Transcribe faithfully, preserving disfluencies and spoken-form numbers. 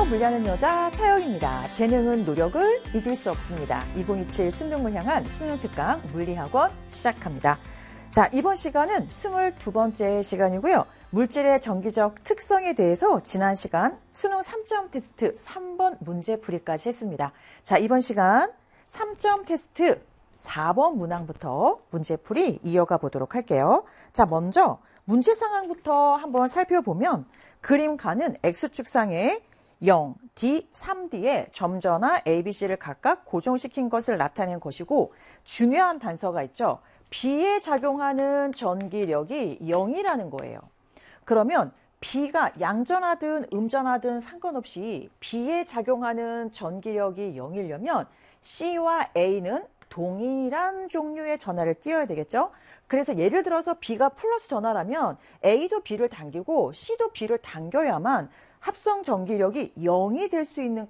안녕하세요. 물리하는 여자 차영입니다. 재능은 노력을 이길 수 없습니다. 이천이십칠 수능을 향한 수능 특강 물리학원 시작합니다. 자, 이번 시간은 스물두 번째 시간이고요. 물질의 정기적 특성에 대해서 지난 시간 수능 삼 점 테스트 삼 번 문제풀이까지 했습니다. 자, 이번 시간 삼 점 테스트 사 번 문항부터 문제풀이 이어가 보도록 할게요. 자, 먼저 문제 상황부터 한번 살펴보면 그림가는 X축상에 영, D, 삼 D에 점전화 A, B, C를 각각 고정시킨 것을 나타낸 것이고 중요한 단서가 있죠. B에 작용하는 전기력이 영이라는 거예요. 그러면 B가 양전하든 음전하든 상관없이 B에 작용하는 전기력이 영이려면 C와 A는 동일한 종류의 전하를 띄워야 되겠죠. 그래서 예를 들어서 B가 플러스 전하라면 A도 B를 당기고 C도 B를 당겨야만 합성 전기력이 영이 될 수 있는